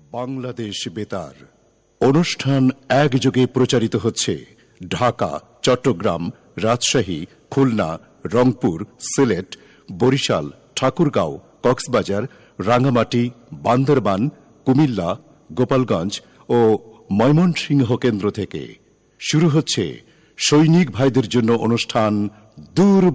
বাংলাদেশ বেতার অনুষ্ঠান একযোগে প্রচারিত হচ্ছে ঢাকা, চট্টগ্রাম, রাজশাহী, খুলনা, রংপুর, সিলেট, বরিশাল, ঠাকুরগাঁও, কক্সবাজার, রাঙ্গামাটি, বান্দরবান, কুমিল্লা, গোপালগঞ্জ ও ময়মনসিংহ কেন্দ্র থেকে। শুরু হচ্ছে সৈনিক ভাইদের জন্য অনুষ্ঠান দূর